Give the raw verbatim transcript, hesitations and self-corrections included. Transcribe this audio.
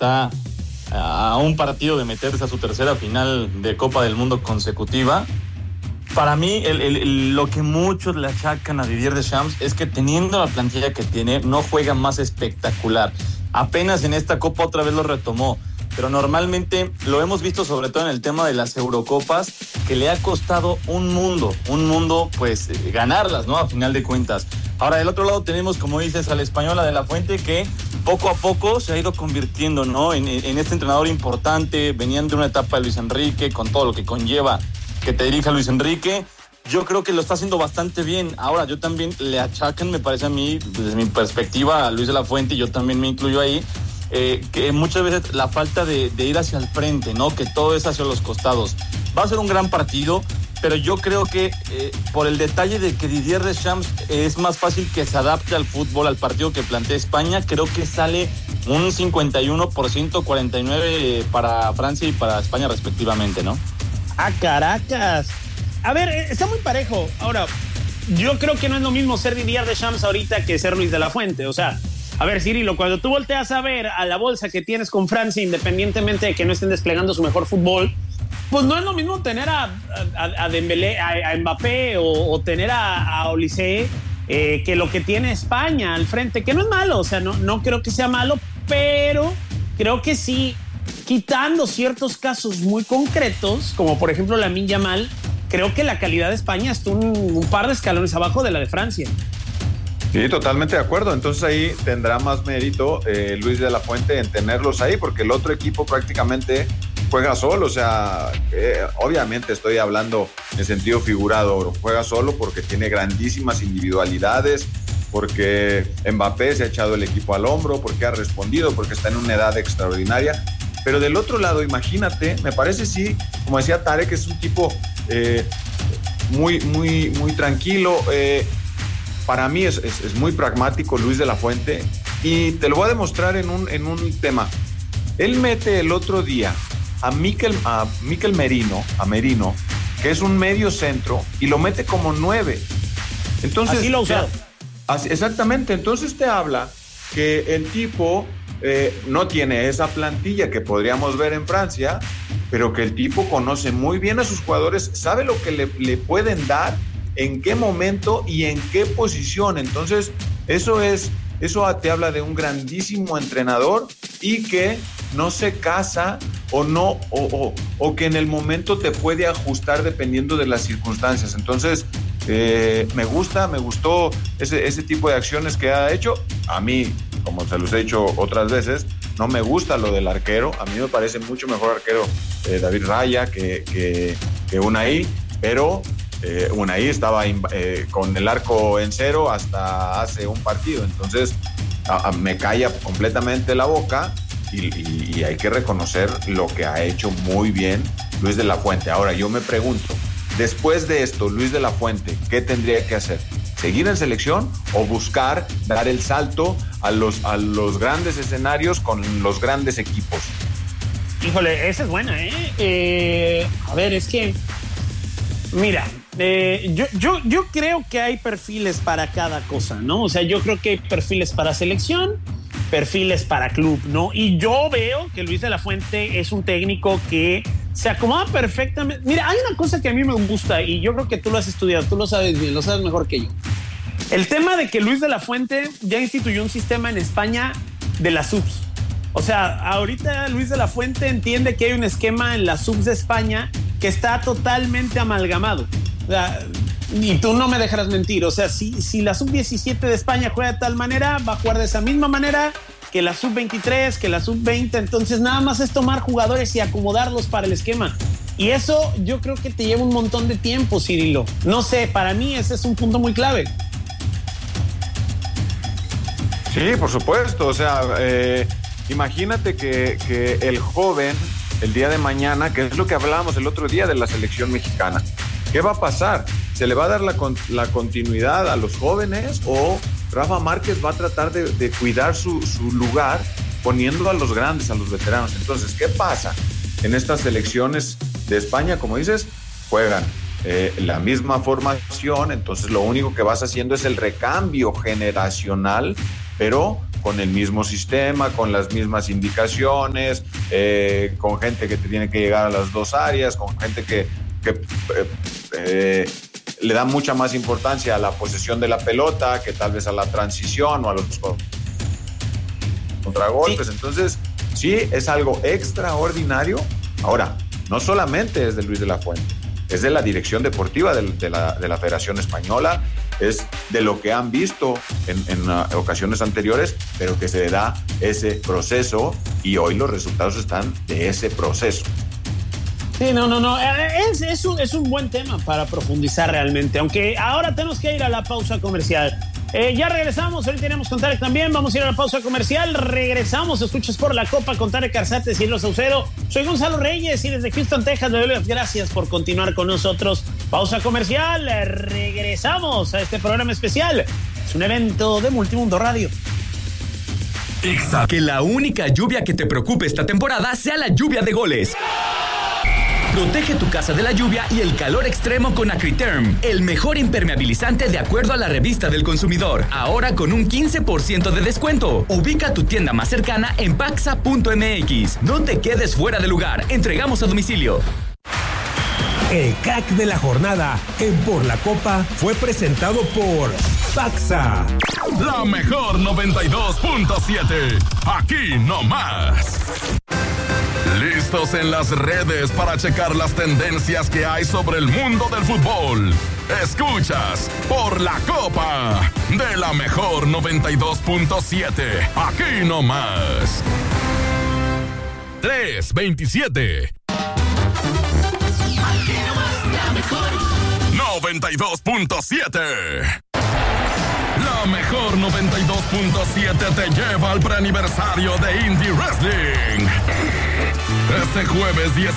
está a un partido de meterse a su tercera final de Copa del Mundo consecutiva. Para mí, el, el, el, lo que muchos le achacan a Didier Deschamps es que teniendo la plantilla que tiene, no juega más espectacular. Apenas en esta Copa otra vez lo retomó, pero normalmente lo hemos visto sobre todo en el tema de las Eurocopas, que le ha costado un mundo, un mundo, pues, ganarlas, ¿no? A final de cuentas. Ahora, del otro lado tenemos, como dices, al Española de la Fuente, que poco a poco se ha ido convirtiendo, ¿no? En, en este entrenador importante. Venían de una etapa de Luis Enrique, con todo lo que conlleva que te dirija Luis Enrique. Yo creo que lo está haciendo bastante bien. Ahora, yo también le achacan, me parece a mí, desde mi perspectiva, a Luis de la Fuente, y yo también me incluyo ahí, eh, que muchas veces la falta de, de ir hacia el frente, ¿no? Que todo es hacia los costados. Va a ser un gran partido, pero yo creo que eh, por el detalle de que Didier Deschamps es más fácil que se adapte al fútbol, al partido que plantea España, creo que sale un cincuenta y uno por ciento, cuarenta y nueve por ciento para Francia y para España respectivamente, ¿no? ¡Ah, Caracas! A ver, está muy parejo. Ahora, yo creo que no es lo mismo ser Didier Deschamps ahorita que ser Luis de la Fuente. O sea, a ver, Cirilo, cuando tú volteas a ver a la bolsa que tienes con Francia, independientemente de que no estén desplegando su mejor fútbol, pues no es lo mismo tener a, a, a Dembélé, a, a Mbappé o, o tener a, a Olise eh, que lo que tiene España al frente, que no es malo. O sea, no, no creo que sea malo, pero creo que sí, quitando ciertos casos muy concretos, como por ejemplo Lamine Yamal, creo que la calidad de España está un, un par de escalones abajo de la de Francia. Sí, totalmente de acuerdo. Entonces ahí tendrá más mérito eh, Luis de la Fuente en tenerlos ahí, porque el otro equipo prácticamente juega solo. O sea, eh, obviamente estoy hablando en sentido figurado, juega solo porque tiene grandísimas individualidades, porque Mbappé se ha echado el equipo al hombro, porque ha respondido, porque está en una edad extraordinaria. Pero del otro lado, imagínate, me parece sí, como decía Tarek, que es un tipo eh, muy, muy, muy tranquilo. Eh, para mí es, es, es muy pragmático Luis de la Fuente, y te lo voy a demostrar en un, en un tema. Él mete el otro día a Mikel, a Mikel Merino, a Merino, que es un medio centro, y lo mete como nueve. Entonces, así lo ha usado. Así, exactamente, entonces te habla que el tipo eh, no tiene esa plantilla que podríamos ver en Francia, pero que el tipo conoce muy bien a sus jugadores, sabe lo que le, le pueden dar, en qué momento y en qué posición. Entonces, eso es, eso te habla de un grandísimo entrenador, y que no se casa o no, o, o, o que en el momento te puede ajustar dependiendo de las circunstancias. Entonces, eh, me gusta, me gustó ese, ese tipo de acciones que ha hecho. A mí, como se los he dicho otras veces, no me gusta lo del arquero. A mí me parece mucho mejor arquero eh, David Raya que, que, que Unai, pero eh, Unai estaba eh, con el arco en cero hasta hace un partido. Entonces, a, a, me calla completamente la boca. Y, y, y hay que reconocer lo que ha hecho muy bien Luis de la Fuente. Ahora, yo me pregunto, después de esto, Luis de la Fuente, ¿qué tendría que hacer? ¿Seguir en selección o buscar dar el salto a los, a los grandes escenarios con los grandes equipos? Híjole, esa es buena, ¿eh? eh a ver, es que, mira, eh, yo, yo, yo creo que hay perfiles para cada cosa, ¿no? O sea, yo creo que hay perfiles para selección, perfiles para club, ¿no? Y yo veo que Luis de la Fuente es un técnico que se acomoda perfectamente. Mira, hay una cosa que a mí me gusta, y yo creo que tú lo has estudiado, tú lo sabes bien, lo sabes mejor que yo. El tema de que Luis de la Fuente ya instituyó un sistema en España de las subs. O sea, ahorita Luis de la Fuente entiende que hay un esquema en las subs de España que está totalmente amalgamado. O sea, y tú no me dejarás mentir. O sea, si, si la sub diecisiete de España juega de tal manera, va a jugar de esa misma manera que la sub veintitrés, que la sub veinte. Entonces nada más es tomar jugadores y acomodarlos para el esquema. Y eso yo creo que te lleva un montón de tiempo, Cirilo. No sé, para mí ese es un punto muy clave. Sí, por supuesto. O sea, eh, imagínate que, que el joven, el día de mañana, que es lo que hablábamos el otro día de la selección mexicana, ¿qué va a pasar? ¿Se le va a dar la, la continuidad a los jóvenes, o Rafa Márquez va a tratar de, de cuidar su, su lugar poniendo a los grandes, a los veteranos? Entonces, ¿qué pasa? En estas selecciones de España, como dices, juegan eh, la misma formación, entonces lo único que vas haciendo es el recambio generacional, pero con el mismo sistema, con las mismas indicaciones, eh, con gente que te tiene que llegar a las dos áreas, con gente que, que eh, eh, le da mucha más importancia a la posesión de la pelota que tal vez a la transición o a los contragolpes. Sí. Entonces, sí, es algo extraordinario. Ahora, no solamente es de Luis de la Fuente, es de la dirección deportiva de, de, la, de la Federación Española, es de lo que han visto en, en uh, ocasiones anteriores, pero que se da ese proceso y hoy los resultados están de ese proceso. Sí, no, no, no, es, es, un, es un buen tema para profundizar realmente, aunque ahora tenemos que ir a la pausa comercial. Eh, ya regresamos, ahorita iremos con Tarek también, vamos a ir a la pausa comercial, regresamos, escuchas por la Copa con Tarek Arzates y Elo Saucedo. Soy Gonzalo Reyes y desde Houston, Texas, le doy las gracias por continuar con nosotros. Pausa comercial, regresamos a este programa especial, es un evento de Multimundo Radio. Exacto. Que la única lluvia que te preocupe esta temporada sea la lluvia de goles. Protege tu casa de la lluvia y el calor extremo con Acritherm, el mejor impermeabilizante de acuerdo a la revista del consumidor. Ahora con un quince por ciento de descuento. Ubica tu tienda más cercana en paxa punto m x. No te quedes fuera de lugar. Entregamos a domicilio. El crack de la jornada en Por la Copa fue presentado por Paxa. La mejor noventa y dos punto siete. Aquí no más. Listos en las redes para checar las tendencias que hay sobre el mundo del fútbol. Escuchas Por la Copa de la mejor noventa y dos punto siete. Aquí nomás. tres veintisiete. Aquí nomás la mejor noventa y dos punto siete. La mejor noventa y dos punto siete te lleva al preaniversario de Indie Wrestling. Este jueves diez